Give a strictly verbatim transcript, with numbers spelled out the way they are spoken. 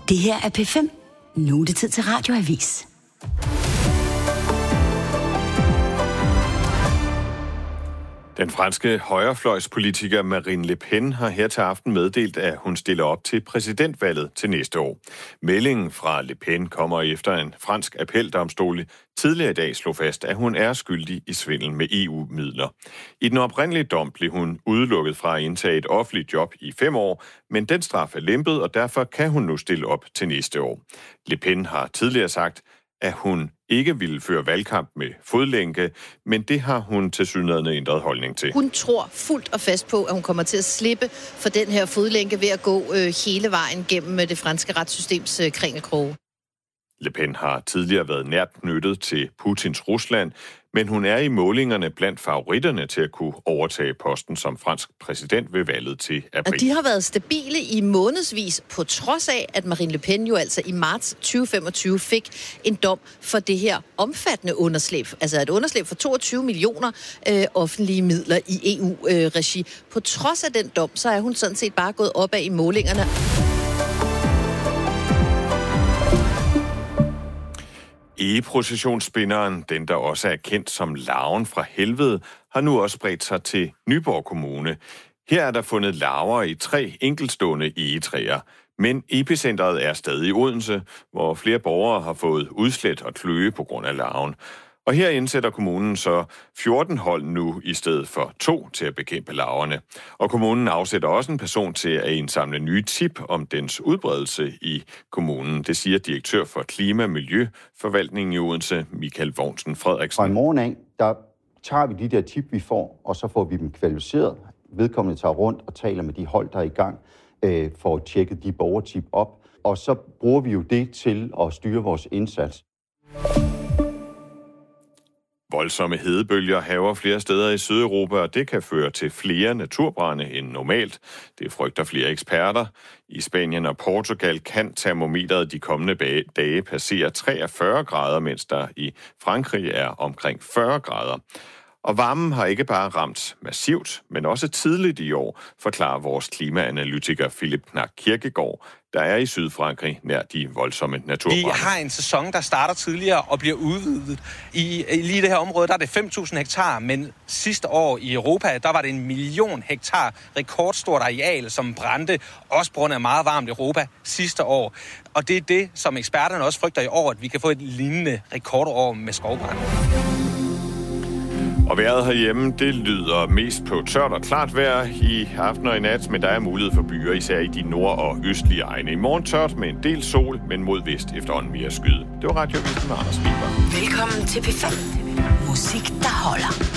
Det her er P fem. Nu er det tid til Radioavis. Den franske højrefløjspolitiker Marine Le Pen har her til aften meddelt, at hun stiller op til præsidentvalget til næste år. Meldingen fra Le Pen kommer efter en fransk appeldomstol tidligere i dag slog fast, at hun er skyldig i svindel med E U-midler. I den oprindelige dom blev hun udelukket fra at indtage et offentligt job i fem år, men den straf er lempet, og derfor kan hun nu stille op til næste år. Le Pen har tidligere sagt, at hun ikke ville føre valgkamp med fodlænke, men det har hun tilsyneladende ændret holdning til. Hun tror fuldt og fast på, at hun kommer til at slippe for den her fodlænke ved at gå øh, hele vejen gennem det franske retssystems øh, kringelkroge. Le Pen har tidligere været nært knyttet til Putins Rusland, men hun er i målingerne blandt favoritterne til at kunne overtage posten som fransk præsident ved valget til april. Og de har været stabile i månedsvis, på trods af, at Marine Le Pen jo altså i marts tyve femogtyve fik en dom for det her omfattende underslæb. Altså et underslæb for toogtyve millioner øh, offentlige midler i E U-regi. Øh, på trods af den dom, så er hun sådan set bare gået opad i målingerne. E-processionsspinderen, den der også er kendt som larven fra helvede, har nu også spredt sig til Nyborg Kommune. Her er der fundet larver i tre enkeltstående egetræer, men epicentret er stadig i Odense, hvor flere borgere har fået udslæt og kløe på grund af larven. Og her indsætter kommunen så fjorten hold nu i stedet for to til at bekæmpe larverne. Og kommunen afsætter også en person til at indsamle nye tip om dens udbredelse i kommunen. Det siger direktør for Klima- og Miljøforvaltningen i Odense, Michael Vognsen Frederiksen. Fra i morgen af, der tager vi de der tip, vi får, og så får vi dem kvalificeret. Vedkommende tager rundt og taler med de hold, der er i gang, øh, for at tjekke de borgertip op. Og så bruger vi jo det til at styre vores indsats. Voldsomme hedebølger hærger flere steder i Sydeuropa, og det kan føre til flere naturbrande end normalt. Det frygter flere eksperter. I Spanien og Portugal kan termometeret de kommende dage passere treogfyrre grader, mens der i Frankrig er omkring fyrre grader. Og varmen har ikke bare ramt massivt, men også tidligt i år, forklarer vores klimaanalytiker Philip Knack Kirkegaard, der er i Sydfrankrig nær de voldsomme naturbrande. Vi har en sæson, der starter tidligere og bliver udvidet. I, i lige det her område, der er det fem tusind hektar, men sidste år i Europa, der var det en million hektar, rekordstort areal, som brændte, også på grund af meget varmt Europa sidste år. Og det er det, som eksperterne også frygter i år, at vi kan få et lignende rekordår med skovbrand. Og vejret herhjemme, det lyder mest på tørt og klart vejr i aften og i nat, men der er mulighed for byer, især i de nord- og østlige egne. I morgen tørt med en del sol, men mod vest efterhånden mere skyde. Det var Radioavisen med Anders Weber. Velkommen til P fem. Musik, der holder.